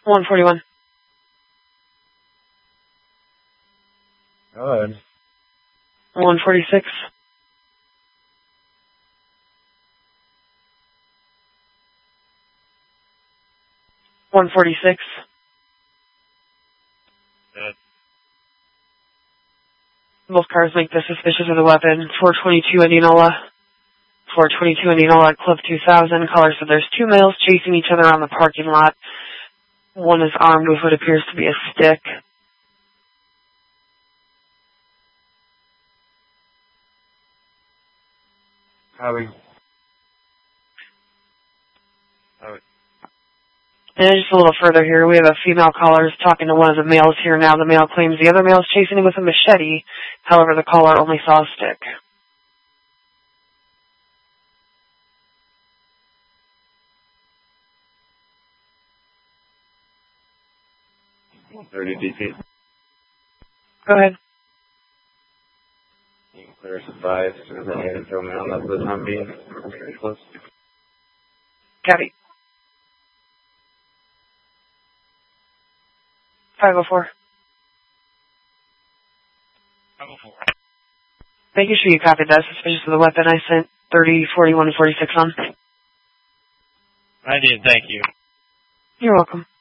141. Go ahead. 146. 146. Good. Both cars make the suspicious of the weapon. 422 Indianola. 422 Indianola at Club 2000. Caller said there's two males chasing each other on the parking lot. One is armed with what appears to be a stick. Copy. And just a little further here, we have a female caller talking to one of the males here now. The male claims the other male is chasing him with a machete. However, the caller only saw a stick. $30 DP. Go ahead. You can clear us at 5 as soon as I can throw me on that for the time being. Very close. Copy. 504. 504. Making sure you copied that suspicious of the weapon I sent 30, 41, 46 on. I did, thank you. You're welcome.